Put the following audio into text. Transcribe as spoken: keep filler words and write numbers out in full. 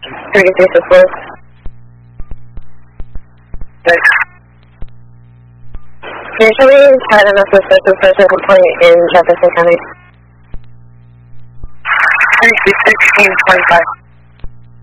thirty-three support. Thanks. Can you show me had enough suspicious person complaint in Jefferson County? thirty-six, sixteen, twenty-five.